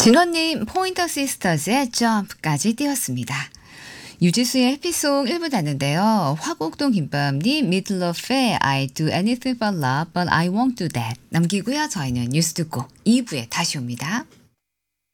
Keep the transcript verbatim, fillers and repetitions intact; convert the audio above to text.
진원님 포인터 시스터즈의 점프까지 띄웠습니다. 유지수의 해피송 일 부 듣는데요. 화곡동 김밥님 미들러프의 I do anything but love but I won't do that 남기고요. 저희는 뉴스 듣고 이 부에 다시 옵니다.